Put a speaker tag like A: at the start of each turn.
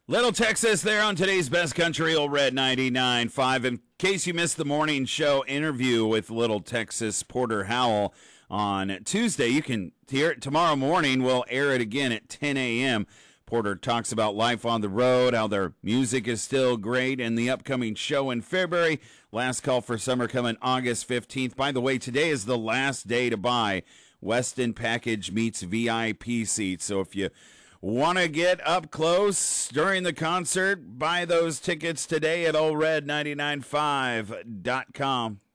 A: Little Texas there on today's Best Country, Old Red 99.5. In case you missed the morning show interview with Little Texas Porter Howell on Tuesday, you can hear it tomorrow morning. We'll air it again at 10 a.m. Porter talks about life on the road, how their music is still great, and the upcoming show in February. Last call for summer coming August 15th. By the way, today is the last day to buy Westin Package Meets VIP seats. So if you want to get up close during the concert, buy those tickets today at oldred995.com.